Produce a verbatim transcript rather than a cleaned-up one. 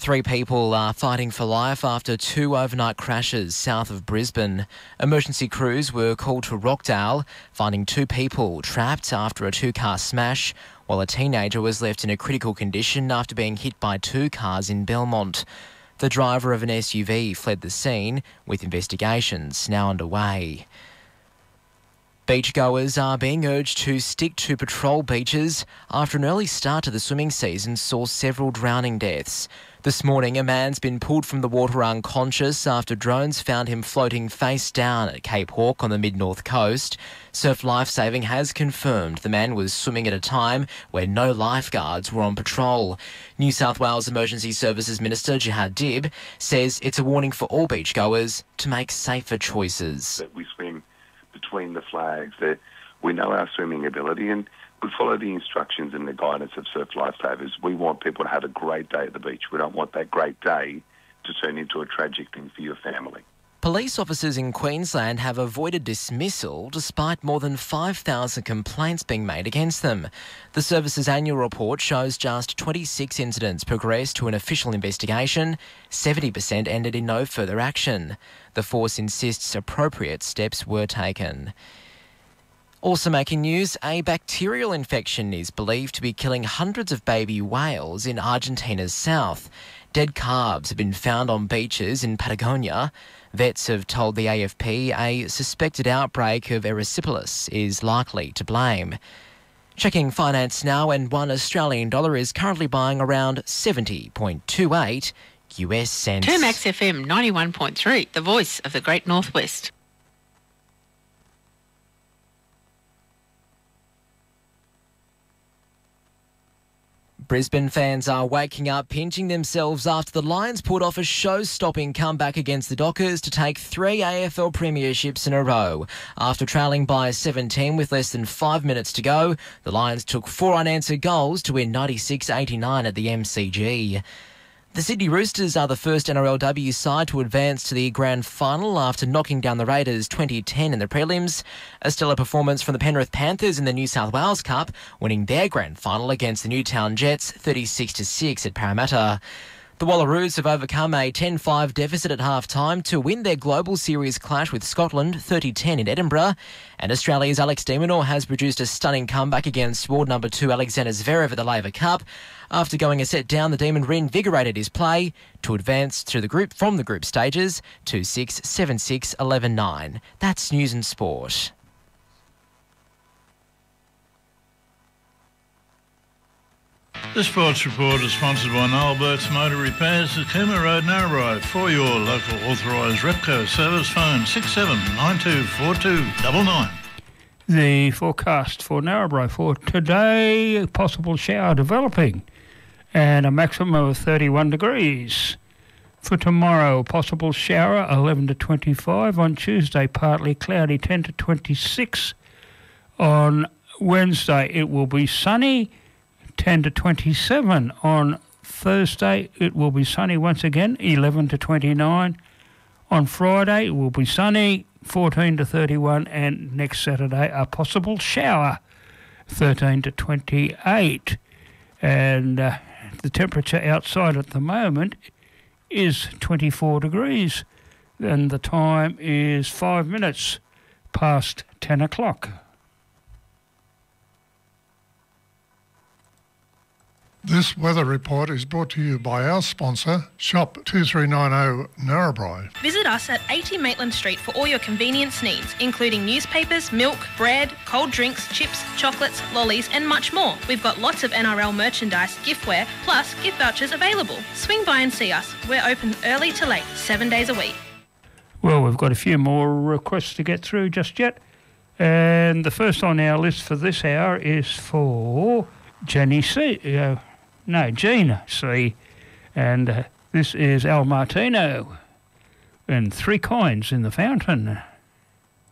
Three people are fighting for life after two overnight crashes south of Brisbane. Emergency crews were called to Rockdale, finding two people trapped after a two-car smash, while a teenager was left in a critical condition after being hit by two cars in Belmont. The driver of an S U V fled the scene, with investigations now underway. Beachgoers are being urged to stick to patrol beaches after an early start to the swimming season saw several drowning deaths. This morning, a man's been pulled from the water unconscious after drones found him floating face down at Cape Hawke on the mid-north coast. Surf Lifesaving has confirmed the man was swimming at a time where no lifeguards were on patrol. New South Wales Emergency Services Minister Jihad Dib says it's a warning for all beachgoers to make safer choices. That we swim between the flags, that we know our swimming ability and we follow the instructions and the guidance of Surf Lifesavers. We want people to have a great day at the beach. We don't want that great day to turn into a tragic thing for your family. Police officers in Queensland have avoided dismissal despite more than five thousand complaints being made against them. The service's annual report shows just twenty-six incidents progressed to an official investigation. seventy percent ended in no further action. The force insists appropriate steps were taken. Also making news, a bacterial infection is believed to be killing hundreds of baby whales in Argentina's south. Dead calves have been found on beaches in Patagonia. Vets have told the A F P a suspected outbreak of erysipelas is likely to blame. Checking finance now, and one Australian dollar is currently buying around seventy point two eight U S cents. Termax F M ninety-one point three, the voice of the Great Northwest. Brisbane fans are waking up, pinching themselves after the Lions pulled off a show-stopping comeback against the Dockers to take three A F L premierships in a row. After trailing by seventeen with less than five minutes to go, the Lions took four unanswered goals to win ninety-six eighty-nine at the M C G. The Sydney Roosters are the first N R L W side to advance to the grand final after knocking down the Raiders twenty ten in the prelims. A stellar performance from the Penrith Panthers in the New South Wales Cup, winning their grand final against the Newtown Jets thirty-six to six at Parramatta. The Wallaroos have overcome a ten five deficit at half-time to win their Global Series clash with Scotland thirty ten in Edinburgh. And Australia's Alex de Minaur has produced a stunning comeback against world number two Alexander Zverev at the Laver Cup. After going a set down, the Demon reinvigorated his play to advance through the group from the group stages two six, seven six, eleven nine. That's news and sport. The Sports Report is sponsored by Noel Burt's Motor Repairs at Cooma Road, Narrabri. For your local authorised Repco service, phone six seven nine two four two nine nine. The forecast for Narrabri for today, possible shower developing and a maximum of thirty-one degrees. For tomorrow, possible shower eleven to twenty-five. On Tuesday, partly cloudy ten to twenty-six. On Wednesday, it will be sunny ten to twenty-seven. On Thursday, it will be sunny once again, eleven to twenty-nine. On Friday, it will be sunny, fourteen to thirty-one. And next Saturday, a possible shower, thirteen to twenty-eight. And uh, the temperature outside at the moment is twenty-four degrees. And the time is five minutes past ten o'clock. This weather report is brought to you by our sponsor, Shop two three nine zero Narrabri. Visit us at eighty Maitland Street for all your convenience needs, including newspapers, milk, bread, cold drinks, chips, chocolates, lollies and much more. We've got lots of N R L merchandise, giftware, plus gift vouchers available. Swing by and see us. We're open early to late, seven days a week. Well, we've got a few more requests to get through just yet. And the first on our list for this hour is for Jenny C. Uh, No, Gina C. And uh, this is Al Martino and Three Coins in the Fountain.